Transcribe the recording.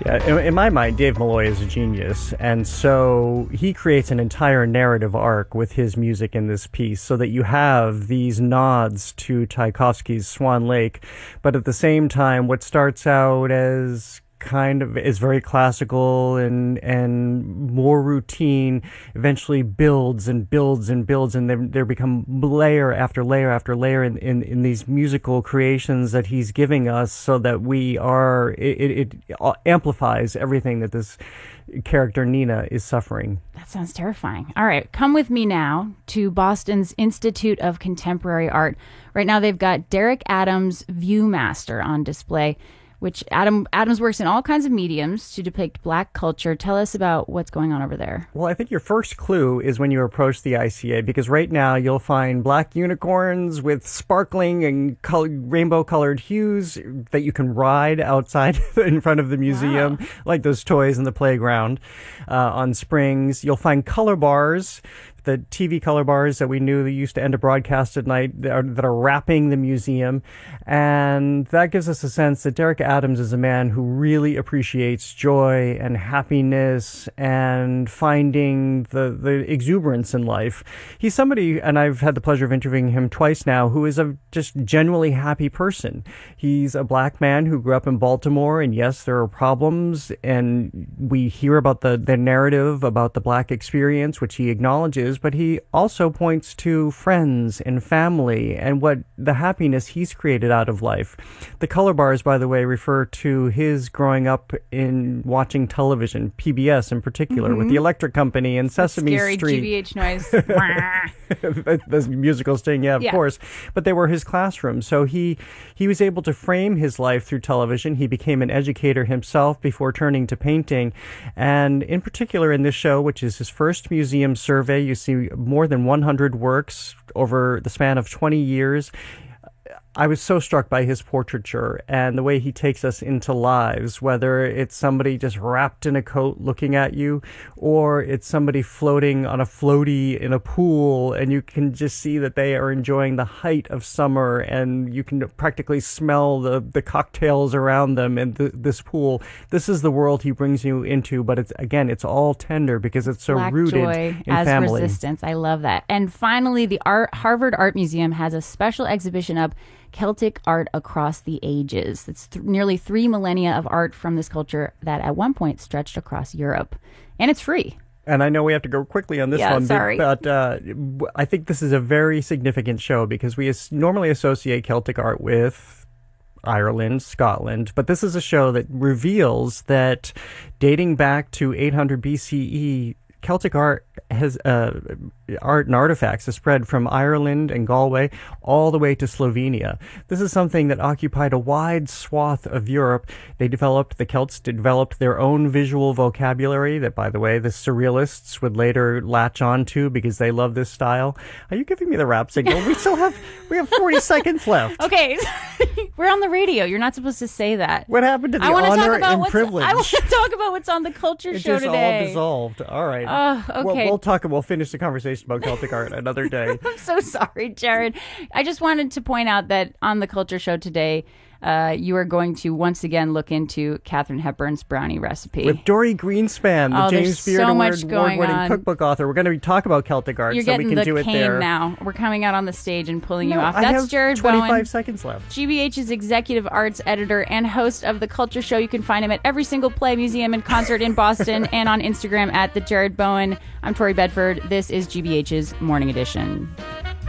In my mind, Dave Malloy is a genius, and so he creates an entire narrative arc with his music in this piece so that you have these nods to Tchaikovsky's Swan Lake, but at the same time, what starts out as kind of is very classical and more routine eventually builds and builds and builds, and there become layer after layer after layer in these musical creations that he's giving us, so that it amplifies everything that this character Nina is suffering. That sounds terrifying. All right, come with me now to Boston's Institute of Contemporary Art. Right now they've got Derek Adams' Viewmaster on display, which Adams works in all kinds of mediums to depict Black culture. Tell us about what's going on over there. Well, I think your first clue is when you approach the ICA, because right now you'll find black unicorns with sparkling and rainbow-colored hues that you can ride outside in front of the museum, wow, like those toys in the playground on springs. You'll find color bars, the TV color bars that we knew that used to end a broadcast at night that are wrapping the museum. And that gives us a sense that Derek Adams is a man who really appreciates joy and happiness and finding the exuberance in life. He's somebody, and I've had the pleasure of interviewing him twice now, who is a just genuinely happy person. He's a black man who grew up in Baltimore, and yes, there are problems, and we hear about the narrative about the black experience, which he acknowledges, but he also points to friends and family and what the happiness he's created out of life. The color bars, by the way, refer to his growing up in watching television, PBS in particular, with the Electric Company and Sesame scary Street. GBH noise. The musical sting, yeah, of course. But they were his classrooms. So he was able to frame his life through television. He became an educator himself before turning to painting. And in particular in this show, which is his first museum survey, you see more than 100 works over the span of 20 years. I was so struck by his portraiture and the way he takes us into lives, whether it's somebody just wrapped in a coat looking at you, or it's somebody floating on a floaty in a pool, and you can just see that they are enjoying the height of summer, and you can practically smell the cocktails around them in this pool. This is the world he brings you into, but it's all tender because it's so Black rooted joy in as family. Resistance. I love that. And finally, the Harvard Art Museum has a special exhibition up, Celtic Art Across the Ages. It's nearly 3 millennia of art from this culture that at one point stretched across Europe. And it's free. And I know we have to go quickly on this one, sorry. but I think this is a very significant show because we normally associate Celtic art with Ireland, Scotland, but this is a show that reveals that dating back to 800 BCE, Celtic art has art and artifacts have spread from Ireland and Galway all the way to Slovenia. This is something that occupied a wide swath of Europe. The Celts developed their own visual vocabulary that, by the way, the Surrealists would later latch onto because they love this style. Are you giving me the rap signal? We have 40 seconds left. Okay, we're on the radio. You're not supposed to say that. What happened to the honor and privilege? I want to talk about what's on the culture show today. It just all dissolved. All right. Okay. We'll finish the conversation about Celtic art another day. I'm so sorry, Jared. I just wanted to point out that on the culture show today, you are going to once again look into Katharine Hepburn's brownie recipe. With Dory Greenspan, the James Beard award-winning cookbook author. We're going to talk about Celtic art, You're so we getting can do it there. You're getting the cane now. We're coming out on the stage and pulling you off. I That's have Jared 25 Bowen, seconds left. GBH's executive arts editor and host of The Culture Show. You can find him at every single play, museum, and concert in Boston and on Instagram at The Jared Bowen. I'm Tori Bedford. This is GBH's Morning Edition.